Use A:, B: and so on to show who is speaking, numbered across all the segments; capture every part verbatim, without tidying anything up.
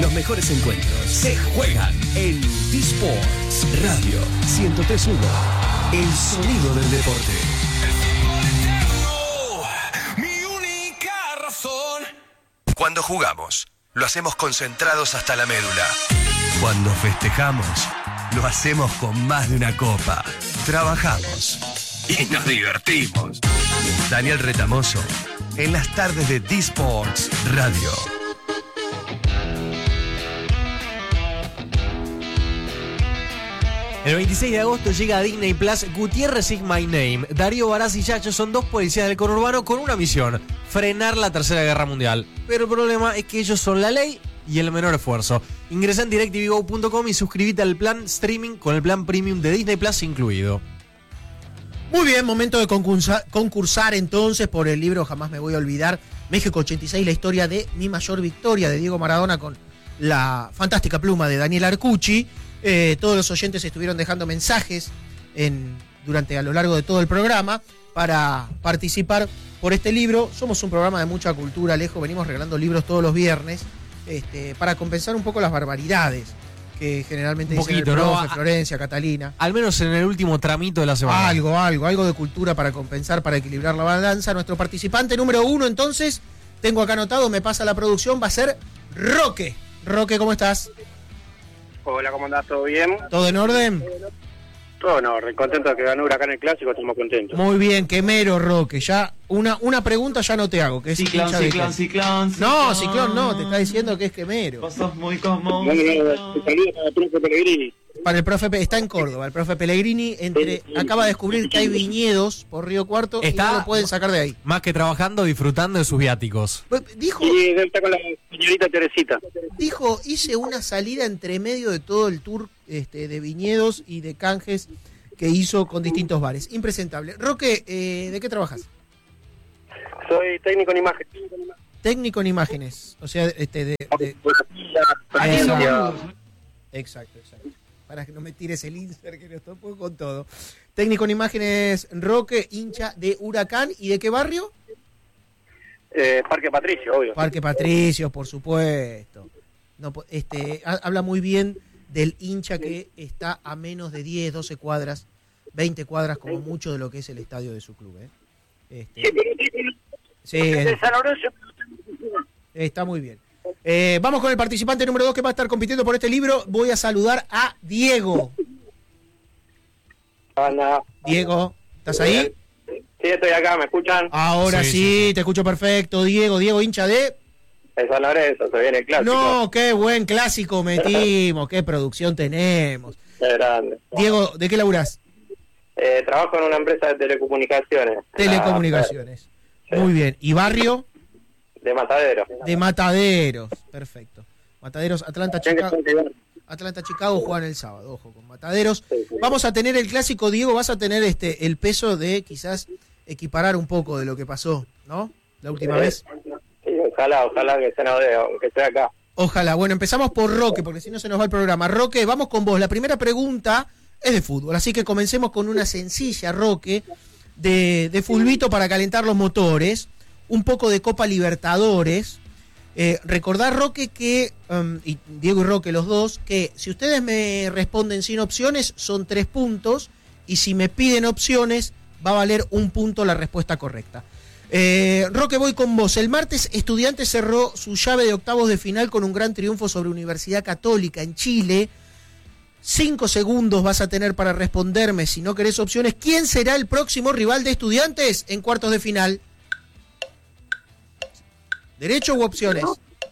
A: Los mejores encuentros se juegan en T-Sports Radio ciento tres punto uno. El sonido del deporte.
B: Mi única razón.
A: Cuando jugamos, lo hacemos concentrados hasta la médula. Cuando festejamos, lo hacemos con más de una copa. Trabajamos y nos divertimos. Daniel Retamoso, en las tardes de T-Sports Radio.
C: El veintiséis de agosto llega a Disney Plus Gutiérrez is My Name. Darío Barás y Yacho son dos policías del conurbano con una misión: frenar la Tercera Guerra Mundial. Pero el problema es que ellos son la ley y el menor esfuerzo. Ingresa en directv go punto com y suscríbete al plan streaming con el plan premium de Disney Plus incluido.
D: Muy bien, momento de concursar, concursar entonces por el libro Jamás me voy a olvidar, México ochenta y seis, la historia de mi mayor victoria, de Diego Maradona, con la fantástica pluma de Daniel Arcucci. Eh, todos los oyentes estuvieron dejando mensajes en, durante a lo largo de todo el programa para participar por este libro. Somos un programa de mucha cultura, Alejo, venimos regalando libros todos los viernes este, para compensar un poco las barbaridades que generalmente
C: un
D: dicen
C: poquito,
D: el profe,
C: ¿no?
D: Florencia, Catalina.
C: Al menos en el último tramito de la semana.
D: Algo, algo, algo de cultura para compensar, para equilibrar la balanza. Nuestro participante número uno, entonces, tengo acá anotado, me pasa la producción, va a ser Roque. Roque, ¿cómo estás?
E: Hola, ¿cómo andás? ¿Todo bien?
D: ¿Todo en orden?
E: Todo en orden, contento de que ganó Huracán el Clásico, estamos contentos.
D: Muy bien, quemero, Roque. Ya una, una pregunta ya no te hago, que es
F: Ciclón,
D: hincha de
F: ciclón,
D: qué.
F: ciclón,
D: No,
F: ciclón.
D: ciclón no, te está diciendo que es quemero.
F: Vos sos muy común.
E: Bueno, te saludo para el profe Pellegrini.
D: Para el profe, Pe- está en Córdoba, el profe Pellegrini entre, acaba de descubrir que hay viñedos por Río Cuarto
C: Está-
D: y no lo pueden sacar de ahí.
C: Más que trabajando, disfrutando de sus viáticos.
D: Pues, Dijo,
E: Y él está con la señorita Teresita.
D: dijo, hice una salida entre medio de todo el tour este, de viñedos y de canjes que hizo con distintos bares. Impresentable. Roque, eh, ¿de qué trabajas?
E: Soy técnico en imagen.
D: Técnico en imágenes. O sea, este, de... de-
E: Fotografía,
D: Exacto, exacto. Para que no me tires el insert que lo topo con todo. Técnico en imágenes, Roque, hincha de Huracán. ¿Y de qué barrio?
E: eh, Parque Patricio, obvio.
D: Parque Patricios, por supuesto. No, po- este, ha- habla muy bien del hincha que está a menos de diez, doce cuadras, veinte cuadras como mucho de lo que es el estadio de su club. ¿eh? Este, sí,
E: De
D: es-
E: San Lorenzo.
D: está muy bien. Eh, vamos con el participante número dos que va a estar compitiendo por este libro. Voy a saludar a Diego.
E: Anda.
D: Diego, ¿estás ahí?
E: Sí, estoy acá, ¿me escuchan?
D: Ahora
C: Sí,
D: sí,
C: sí, sí.
D: te escucho perfecto. Diego, Diego, hincha de...
E: De San Lorenzo, se viene el Clásico.
D: No, qué buen clásico metimos, qué producción tenemos.
E: Qué grande.
D: Diego, ¿de qué laburás?
E: Eh, trabajo en una empresa de telecomunicaciones.
D: Telecomunicaciones.
E: Sí.
D: Muy bien. ¿Y barrio?
E: De Matadero.
D: De Mataderos. Perfecto. Mataderos, Atlanta,
E: Tiene que
D: Chicago.
E: ser que-
D: Atlanta, Chicago juegan el sábado. Ojo, con Mataderos.
E: Sí, sí.
D: Vamos a tener el clásico, Diego. Vas a tener este el peso de quizás equiparar un poco de lo que pasó, ¿no? La última
E: Eh,
D: vez.
E: Sí, ojalá, ojalá que se nos dé, aunque sea acá.
D: Ojalá. Bueno, empezamos por Roque, porque si no se nos va el programa. Roque, vamos con vos. La primera pregunta es de fútbol, así que comencemos con una sencilla, Roque, de, de fulbito para calentar los motores, un poco de Copa Libertadores. Eh, recordar, Roque, que, um, y Diego y Roque los dos, que si ustedes me responden sin opciones son tres puntos, y si me piden opciones va a valer un punto la respuesta correcta. Eh, Roque, voy con vos. El martes Estudiantes cerró su llave de octavos de final con un gran triunfo sobre Universidad Católica en Chile. Cinco segundos vas a tener para responderme si no querés opciones. ¿Quién será el próximo rival de Estudiantes en cuartos de final? ¿Derecho u opciones?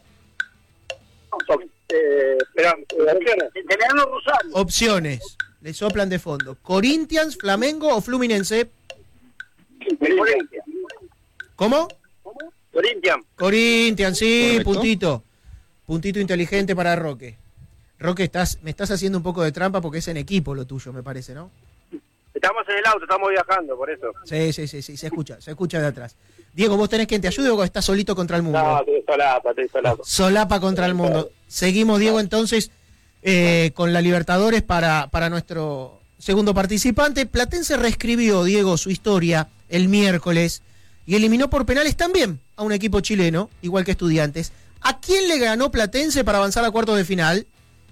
E: Eh, espera, opciones. Emiliano Rosario.
D: Opciones. Le soplan de fondo. ¿Corinthians, Flamengo o Fluminense?
E: Corinthians.
D: ¿Cómo?
E: Corinthians.
D: Corinthians, sí,
C: Correcto.
D: puntito. Puntito inteligente para Roque. Roque, estás, me estás haciendo un poco de trampa porque es en equipo lo tuyo, me parece, ¿no?
E: Estamos en el auto, estamos viajando, por eso.
D: Sí, sí, sí, sí, se escucha, se escucha de atrás. Diego, ¿vos tenés quien te ayude o estás solito contra el mundo?
E: No, estoy solapa, estoy solapa.
D: Solapa contra el mundo. Seguimos, Diego, entonces, eh, con la Libertadores para, para nuestro segundo participante. Platense reescribió, Diego, su historia el miércoles y eliminó por penales también a un equipo chileno, igual que Estudiantes. ¿A quién le ganó Platense para avanzar a cuartos de final?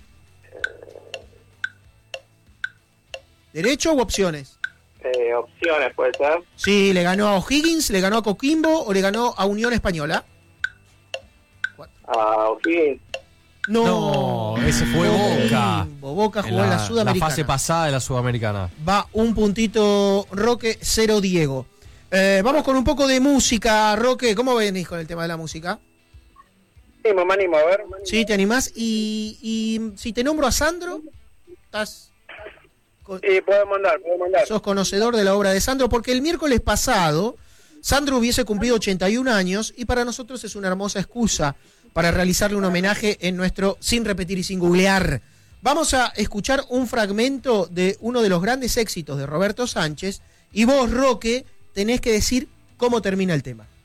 D: ¿Derecho o opciones?
E: Eh, opciones, puede ser.
D: Sí, le ganó a O'Higgins, le ganó a Coquimbo o le ganó a Unión Española.
E: A O'Higgins.
C: No, ese fue Boca.
D: Coquimbo. Boca jugó
C: En
D: en la,
C: la,
D: Sudamericana.
C: la fase pasada de la Sudamericana.
D: Va un puntito Roque, cero Diego. Eh, vamos con un poco de música, Roque. ¿Cómo venís con el tema de la música?
E: Sí, me animo, a ver.
D: Sí, ¿te animás? Y, y si te nombro a Sandro, estás... con-
E: Sí, puedo mandar, puedo mandar.
D: sos conocedor de la obra de Sandro, porque el miércoles pasado Sandro hubiese cumplido ochenta y un años y para nosotros es una hermosa excusa para realizarle un homenaje en nuestro Sin Repetir y Sin Googlear. Vamos a escuchar un fragmento de uno de los grandes éxitos de Roberto Sánchez y vos, Roque, tenés que decir cómo termina el tema.